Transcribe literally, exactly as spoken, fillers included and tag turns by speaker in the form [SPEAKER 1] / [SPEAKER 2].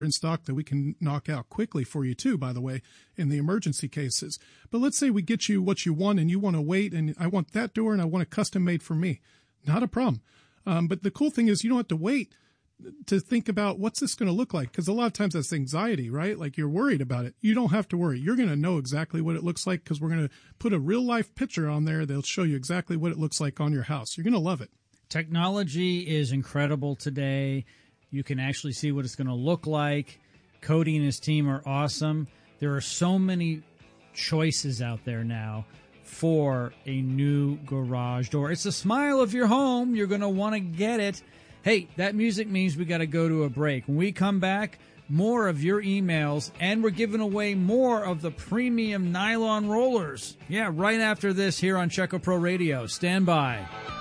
[SPEAKER 1] in stock that we can knock out quickly for you too, by the way, in the emergency cases. But let's say we get you what you want and you want to wait, and I want that door and I want it custom made for me. Not a problem. Um, but the cool thing is you don't have to wait to think about what's this going to look like, because a lot of times that's anxiety, right? Like you're worried about it. You don't have to worry. You're going to know exactly what it looks like, because we're going to put a real life picture on there that'll show you exactly what it looks like on your house. You're going to love it.
[SPEAKER 2] Technology is incredible today. You can actually see what it's going to look like. Cody and his team are awesome. There are so many choices out there now for a new garage door. It's the smile of your home. You're going to want to get it. Hey, that music means we got to go to a break. When we come back, more of your emails, and we're giving away more of the premium nylon rollers. Yeah, right after this here on Checo Pro Radio. Stand by.